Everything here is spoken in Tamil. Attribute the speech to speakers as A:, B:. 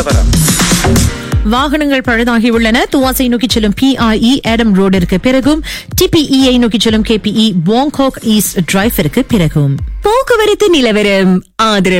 A: வாகனங்கள் பழுதாகியுள்ளன. துவாசை நோக்கி செல்லும் PIE ஆடம் ரோடிற்கு பிறகும், TPE நோக்கி செல்லும் KPE பாங்காக் ஈஸ்ட் டிரைவிற்கு பிறகும்.
B: போக்குவரத்து நிலவரம் ஆதரவு